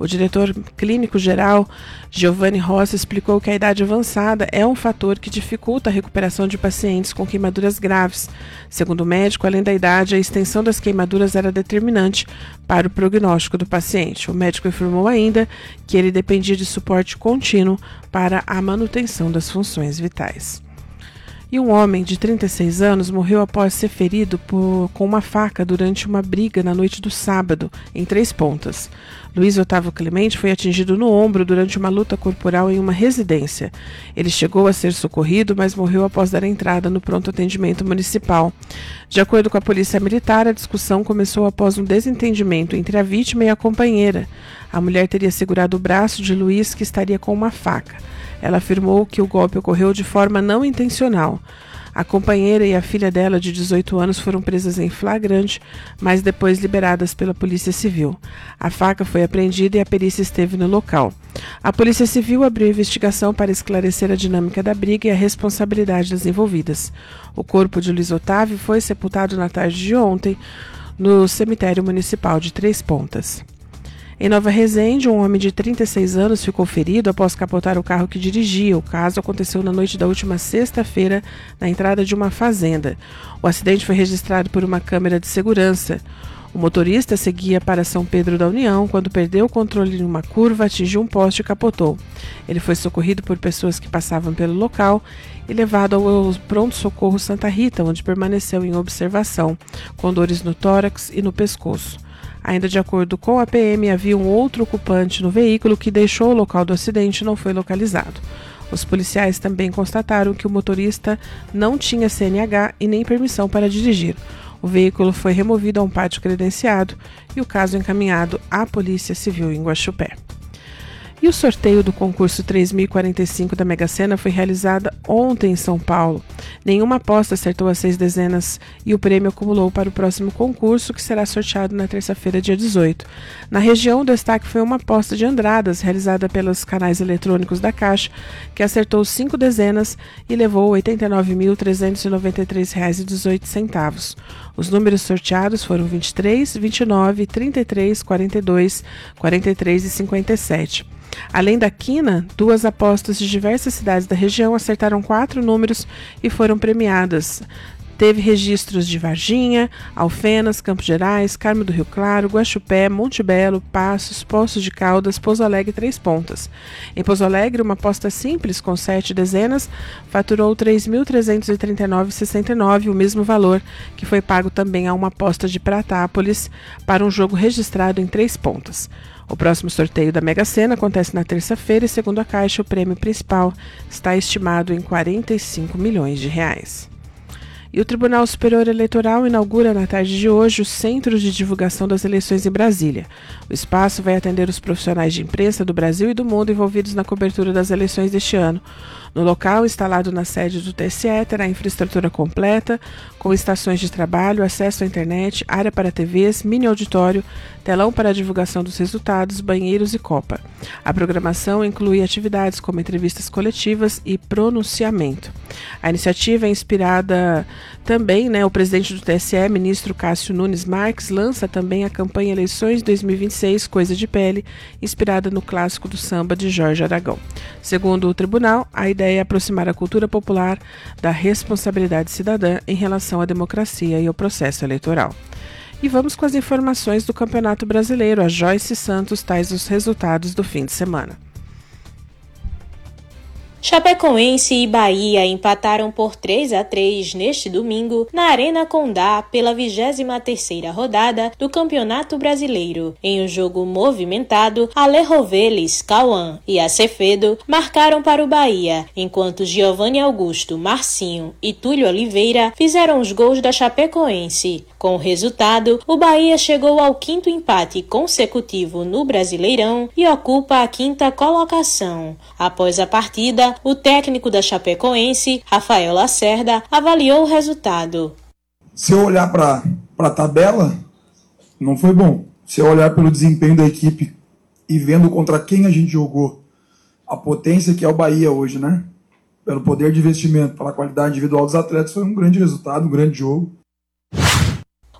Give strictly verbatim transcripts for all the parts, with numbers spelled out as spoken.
O diretor clínico-geral, Giovanni Rossi, explicou que a idade avançada é um fator que dificulta a recuperação de pacientes com queimaduras graves. Segundo o médico, além da idade, a extensão das queimaduras era determinante para o prognóstico do paciente. O médico informou ainda que ele dependia de suporte contínuo para a manutenção das funções vitais. E um homem de trinta e seis anos morreu após ser ferido por, com uma faca durante uma briga na noite do sábado, em Três Pontas. Luiz Otávio Clemente foi atingido no ombro durante uma luta corporal em uma residência. Ele chegou a ser socorrido, mas morreu após dar entrada no pronto atendimento municipal. De acordo com a polícia militar, a discussão começou após um desentendimento entre a vítima e a companheira. A mulher teria segurado o braço de Luiz, que estaria com uma faca. Ela afirmou que o golpe ocorreu de forma não intencional. A companheira e a filha dela, de dezoito anos, foram presas em flagrante, mas depois liberadas pela Polícia Civil. A faca foi apreendida e a perícia esteve no local. A Polícia Civil abriu investigação para esclarecer a dinâmica da briga e a responsabilidade das envolvidas. O corpo de Luiz Otávio foi sepultado na tarde de ontem no cemitério municipal de Três Pontas. Em Nova Resende, um homem de trinta e seis anos ficou ferido após capotar o carro que dirigia. O caso aconteceu na noite da última sexta-feira, na entrada de uma fazenda. O acidente foi registrado por uma câmera de segurança. O motorista seguia para São Pedro da União quando perdeu o controle em uma curva, atingiu um poste e capotou. Ele foi socorrido por pessoas que passavam pelo local e levado ao pronto-socorro Santa Rita, onde permaneceu em observação, com dores no tórax e no pescoço. Ainda de acordo com a P M, havia um outro ocupante no veículo que deixou o local do acidente e não foi localizado. Os policiais também constataram que o motorista não tinha C N H e nem permissão para dirigir. O veículo foi removido a um pátio credenciado e o caso encaminhado à Polícia Civil em Guaxupé. E o sorteio do concurso três mil e quarenta e cinco da Mega Sena foi realizado ontem em São Paulo. Nenhuma aposta acertou as seis dezenas e o prêmio acumulou para o próximo concurso, que será sorteado na terça-feira, dia dezoito. Na região, o destaque foi uma aposta de Andradas, realizada pelos canais eletrônicos da Caixa, que acertou cinco dezenas e levou oitenta e nove mil trezentos e noventa e três reais e dezoito centavos. Os números sorteados foram vinte e três, vinte e nove, trinta e três, quarenta e dois, quarenta e três e cinquenta e sete. Além da quina, duas apostas de diversas cidades da região acertaram quatro números e foram premiadas. Teve registros de Varginha, Alfenas, Campos Gerais, Carmo do Rio Claro, Guaxupé, Monte Belo, Passos, Poços de Caldas, Pouso Alegre e Três Pontas. Em Pouso Alegre, uma aposta simples com sete dezenas faturou três mil trezentos e trinta e nove reais e sessenta e nove centavos, o mesmo valor que foi pago também a uma aposta de Pratápolis para um jogo registrado em Três Pontas. O próximo sorteio da Mega Sena acontece na terça-feira e, segundo a Caixa, o prêmio principal está estimado em quarenta e cinco milhões de reais. E o Tribunal Superior Eleitoral inaugura na tarde de hoje o Centro de Divulgação das Eleições em Brasília. O espaço vai atender os profissionais de imprensa do Brasil e do mundo envolvidos na cobertura das eleições deste ano. No local, instalado na sede do T S E, terá infraestrutura completa, com estações de trabalho, acesso à internet, área para T Vs, mini auditório, telão para a divulgação dos resultados, banheiros e copa. A programação inclui atividades como entrevistas coletivas e pronunciamento. A iniciativa é inspirada também, né, o presidente do T S E, ministro Cássio Nunes Marques, lança também a campanha Eleições dois mil e vinte e seis, Coisa de Pele, inspirada no clássico do samba de Jorge Aragão. Segundo o tribunal, a ideia é aproximar a cultura popular da responsabilidade cidadã em relação à democracia e ao processo eleitoral. E vamos com as informações do Campeonato Brasileiro. A Joyce Santos traz os resultados do fim de semana. Chapecoense e Bahia empataram por três a três neste domingo na Arena Condá pela vigésima terceira rodada do Campeonato Brasileiro. Em um jogo movimentado, Ale Roveles, Cauã e Acevedo marcaram para o Bahia, enquanto Giovanni Augusto, Marcinho e Túlio Oliveira fizeram os gols da Chapecoense. Com o resultado, o Bahia chegou ao quinto empate consecutivo no Brasileirão e ocupa a quinta colocação. Após a partida, o técnico da Chapecoense, Rafael Lacerda, avaliou o resultado. Se eu olhar para a tabela, não foi bom. Se eu olhar pelo desempenho da equipe e vendo contra quem a gente jogou, a potência que é o Bahia hoje, né? Pelo poder de investimento, pela qualidade individual dos atletas, foi um grande resultado, um grande jogo.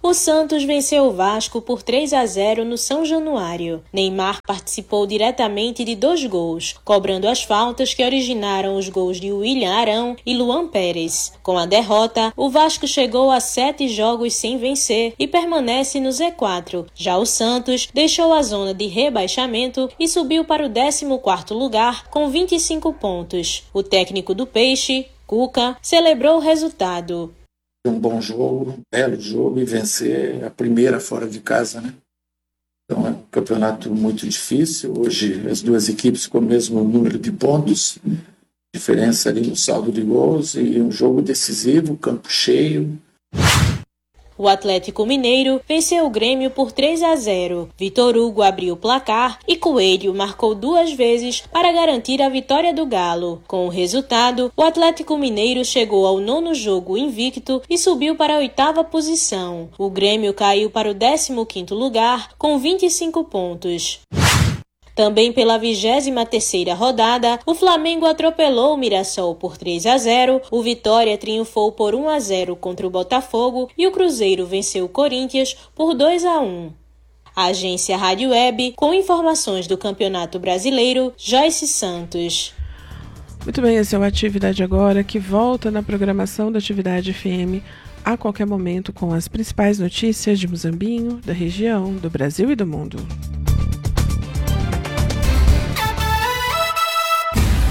o Santos venceu o Vasco por três a zero no São Januário. Neymar participou diretamente de dois gols, cobrando as faltas que originaram os gols de William Arão e Luan Pérez. Com a derrota, o Vasco chegou a sete jogos sem vencer e permanece no Z quatro. Já o Santos deixou a zona de rebaixamento e subiu para o décimo quarto lugar com vinte e cinco pontos. O técnico do Peixe, Cuca, celebrou o resultado. Um bom jogo, um belo jogo, e vencer a primeira fora de casa, né? Então é um campeonato muito difícil. Hoje as duas equipes com o mesmo número de pontos, diferença ali no saldo de gols, e um jogo decisivo, campo cheio. O Atlético Mineiro venceu o Grêmio por três a zero. Vitor Hugo abriu o placar e Coelho marcou duas vezes para garantir a vitória do Galo. Com o resultado, o Atlético Mineiro chegou ao nono jogo invicto e subiu para a oitava posição. O Grêmio caiu para o décimo quinto lugar com vinte e cinco pontos. Também pela vigésima terceira rodada, o Flamengo atropelou o Mirassol por três a zero, o Vitória triunfou por um a zero contra o Botafogo e o Cruzeiro venceu o Corinthians por dois a um. A agência Rádio Web, com informações do Campeonato Brasileiro, Joyce Santos. Muito bem, esse é o Atividade Agora, que volta na programação da Atividade F M a qualquer momento com as principais notícias de Muzambinho, da região, do Brasil e do mundo.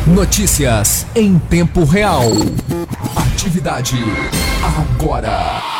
Notícias em tempo real. Atividade agora.